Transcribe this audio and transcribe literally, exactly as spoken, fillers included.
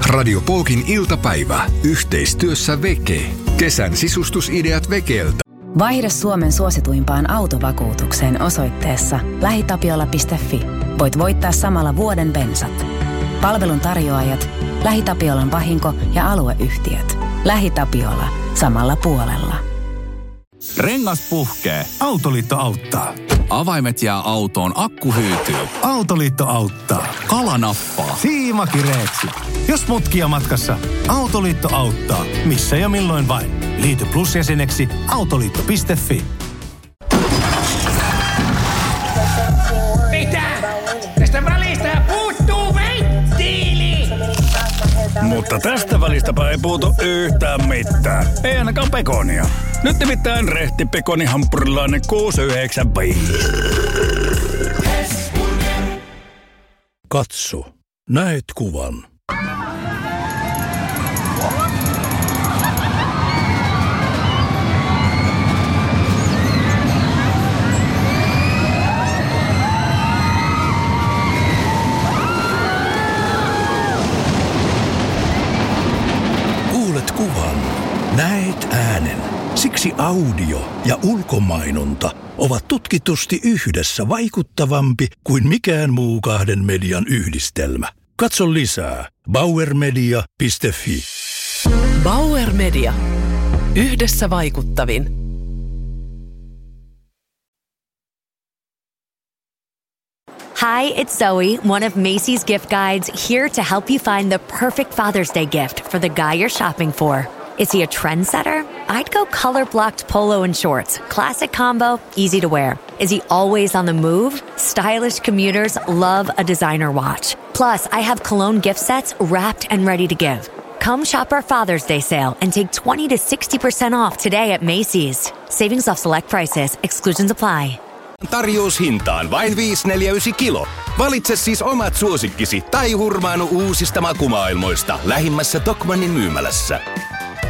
Radio Pookin iltapäivä. Yhteistyössä Veke. Kesän sisustusideat Vekeltä. Vaihda Suomen suosituimpaan autovakuutukseen osoitteessa lähitapiola piste fi. Voit voittaa samalla vuoden bensat. Palvelun tarjoajat, LähiTapiolan vahinko- ja alueyhtiöt. LähiTapiola. Samalla puolella. Rengas puhkee. Autoliitto auttaa. Avaimet jää autoon, akku hyytyy. Autoliitto auttaa. Kala nappaa. Siima kireeksi. Jos mutkia matkassa, Autoliitto auttaa. Missä ja milloin vain. Liity Plus-jäseneksi autoliitto piste fi. Mitä? Tästä välistä puuttuu venttiili! Mutta tästä välistäpä ei puutu yhtään mitään. Ei ainakaan pekonia. Nyt nimittäin rehti pekonihampurilainen kuusi yhdeksän. Katso. Näet kuvan. Kuulet kuvan. Näet äänen. Siksi audio ja ulkomainonta ovat tutkitusti yhdessä vaikuttavampi kuin mikään muu kahden median yhdistelmä. Katso lisää bauer media piste fi. Bauer Media. Yhdessä vaikuttavin. Hi, it's Zoe, one of Macy's gift guides, here to help you find the perfect Father's Day gift for the guy you're shopping for. Is he a trendsetter? I'd go color-blocked polo and shorts. Classic combo, easy to wear. Is he always on the move? Stylish commuters love a designer watch. Plus, I have cologne gift sets wrapped and ready to give. Come shop our Father's Day sale and take twenty to sixty percent off today at Macy's. Savings off select prices. Exclusions apply. Tarjoushintaan vain viisi neljä yhdeksän kilo. Valitse siis omat suosikkisi tai hurmaanu uusista makumaailmoista lähimmässä Tokmannin myymälässä.